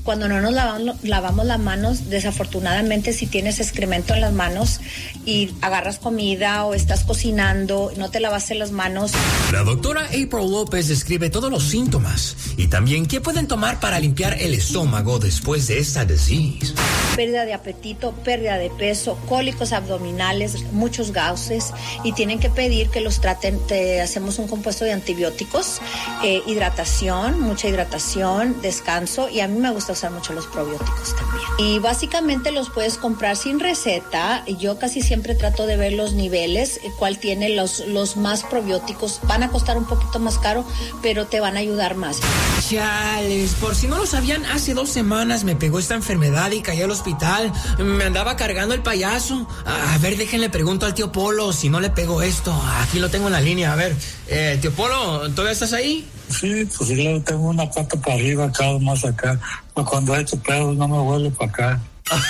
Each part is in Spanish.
cuando no nos lavamos las manos, desafortunadamente si tienes excremento en las manos y agarras comida o estás cocinando, no te lavaste las manos. La doctora April López describe todos los síntomas y también qué pueden tomar para limpiar el estómago después de esta disease. Pérdida de apetito, pérdida de peso, cólicos abdominales, muchos gases, y tienen que pedir que los traten. Te hacemos un compuesto de antibióticos, hidratación, mucha hidratación, descanso, y a mí me gusta usar mucho los probióticos también. Y básicamente los puedes comprar sin receta. Yo casi siempre trato de ver los niveles, cuál tiene los más probióticos. Van a costar un poquito más caro, pero te van a ayudar más. Chales, por si no lo sabían, hace 2 semanas me pegó esta enfermedad y caí al hospital. Me andaba cargando el payaso. A ver, déjenle pregunto al tío Polo si no le pegó esto. Aquí lo tengo en la línea. A ver, tío Polo, ¿todavía estás ahí? Sí, pues yo tengo una pata para arriba, acá, más acá. Pues cuando he hecho pedos no me vuelve para acá.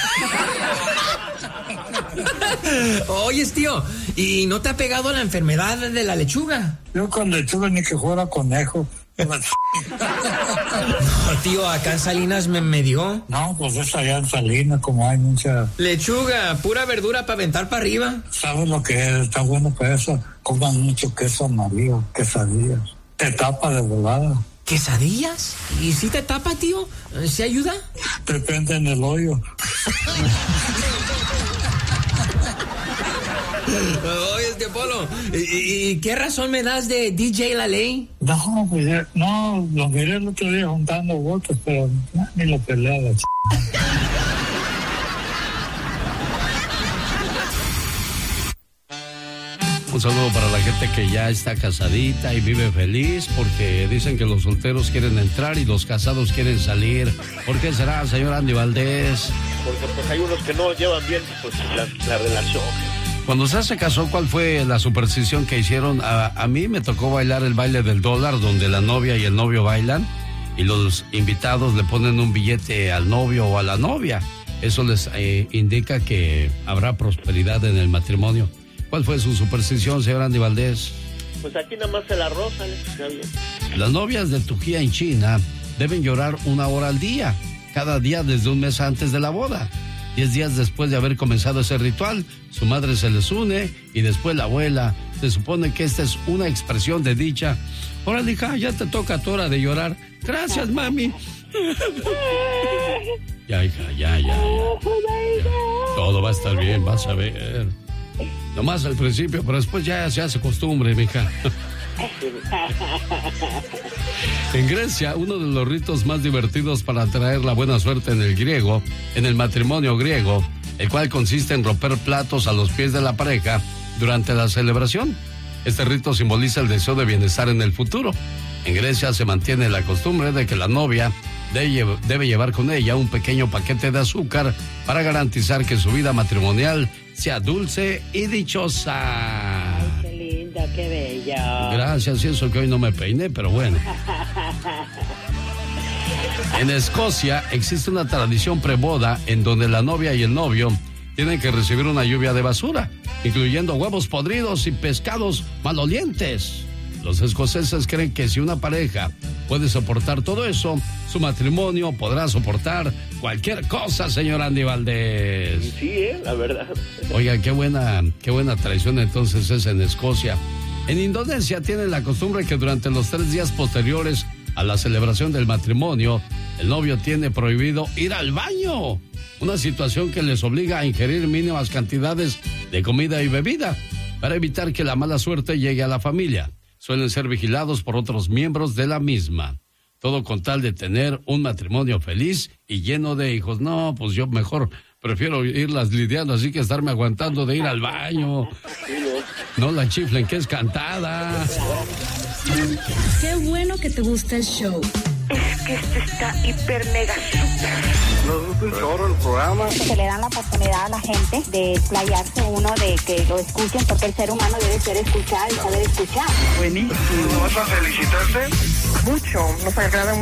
Oyes, tío, ¿y no te ha pegado la enfermedad de la lechuga? Yo con lechuga ni que fuera conejo. No, tío, acá en Salinas me dio. No, pues es allá en Salinas, como hay mucha... Lechuga, pura verdura para aventar para arriba. ¿Sabes lo que es? Está bueno para eso. Coman mucho queso amarillo, quesadillas. Te tapa de volada. ¿Quesadillas? ¿Y si te tapa, tío? ¿Se ayuda? Depende en el hoyo. Oye, tío Polo, ¿y qué razón me das de DJ La Ley? No, pues no, lo miré el otro día juntando votos, pero ni lo peleaba. Un saludo para la gente que ya está casadita y vive feliz, porque dicen que los solteros quieren entrar y los casados quieren salir. ¿Por qué será, señor Andy Valdés? Porque pues hay unos que no llevan bien pues la relación. Cuando usted se casó, ¿cuál fue la superstición que hicieron? A mí me tocó bailar el baile del dólar, donde la novia y el novio bailan y los invitados le ponen un billete al novio o a la novia. Eso les indica que habrá prosperidad en el matrimonio. ¿Cuál fue su superstición, señor Andy Valdés? Pues aquí nada más se la rozan, está bien. Las novias de Tujía en China deben llorar 1 hora al día, cada día desde un mes antes de la boda. 10 días después de haber comenzado ese ritual, su madre se les une y después la abuela. Se supone que esta es una expresión de dicha. Órale, hija, ya te toca tu hora de llorar. Gracias, mami. Ya, hija, ya. Todo va a estar bien, vas a ver. Nomás al principio, pero después ya se hace costumbre, mija. En Grecia, uno de los ritos más divertidos para atraer la buena suerte en el matrimonio griego, el cual consiste en romper platos a los pies de la pareja durante la celebración. Este rito simboliza el deseo de bienestar en el futuro. En Grecia se mantiene la costumbre de que la novia debe llevar con ella un pequeño paquete de azúcar para garantizar que su vida matrimonial sea dulce y dichosa. Ay, qué linda, qué bella. Gracias, y eso que hoy no me peiné, pero bueno. En Escocia existe una tradición preboda en donde la novia y el novio tienen que recibir una lluvia de basura, incluyendo huevos podridos y pescados malolientes. Los escoceses creen que si una pareja puede soportar todo eso, su matrimonio podrá soportar cualquier cosa, señor Andy Valdés. Sí, la verdad. Oiga, qué buena tradición entonces es en Escocia. En Indonesia tienen la costumbre que durante los 3 días posteriores a la celebración del matrimonio, el novio tiene prohibido ir al baño. Una situación que les obliga a ingerir mínimas cantidades de comida y bebida para evitar que la mala suerte llegue a la familia. Suelen ser vigilados por otros miembros de la misma. Todo con tal de tener un matrimonio feliz y lleno de hijos. No, pues yo mejor prefiero irlas lidiando así que estarme aguantando de ir al baño. No la chiflen, que es cantada. Qué bueno que te gusta el show. Es que este está hiper mega super. Nos gusta un chorro el programa. Se le dan la oportunidad a la gente de explayarse uno, de que lo escuchen, porque el ser humano debe ser escuchado y saber escuchar. Buenísimo. ¿Vas a felicitarte? Mucho, nos agrada